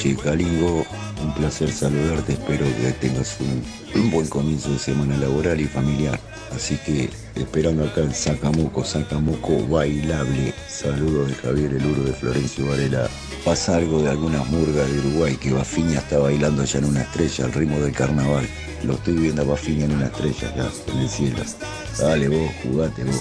noches, Calingo. Un placer saludarte. Espero que tengas un buen comienzo de semana laboral y familiar. Así que esperando acá el Sacamoco, Sacamoco bailable. Saludos de Javier El Uro de Florencio Varela. Pasa algo de algunas murgas de Uruguay que Bafiña está bailando ya en una estrella al ritmo del carnaval. Lo estoy viendo a Bafiña en una estrella acá en el cielo. Dale vos, jugate vos.